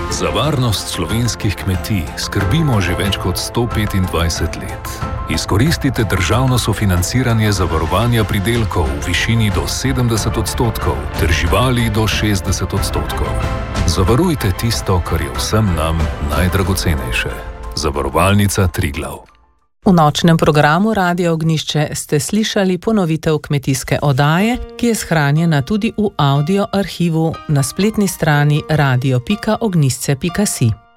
Za varnost slovenskih kmetij skrbimo že več kot 125 let. Izkoristite državno sofinanciranje zavarovanja pridelkov v višini do 70% ter živali do 60%. Zavarujte tisto, kar je vsem nam najdragocenejše. Zavarovalnica Triglav. V nočnem programu Radia Ognjišče ste slišali ponovitev kmetijske oddaje, ki je shranjena tudi v audio arhivu na spletni strani radio.ognjišče.si.